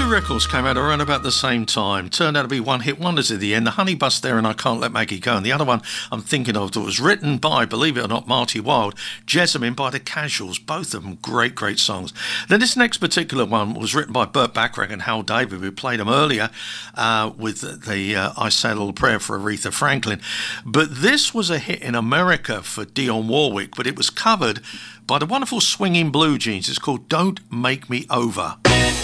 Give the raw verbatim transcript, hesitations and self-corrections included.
Two records came out around about the same time. Turned out to be one-hit wonders at the end. The Honey Bus There and I Can't Let Maggie Go. And the other one I'm thinking of that was written by, believe it or not, Marty Wilde, Jessamine by the Casuals. Both of them great, great songs. Then this next particular one was written by Burt Bacharach and Hal David. We played them earlier uh, with the uh, I Say a Little Prayer for Aretha Franklin. But this was a hit in America for Dionne Warwick, but it was covered by the wonderful Swinging Blue Jeans. It's called Don't Make Me Over.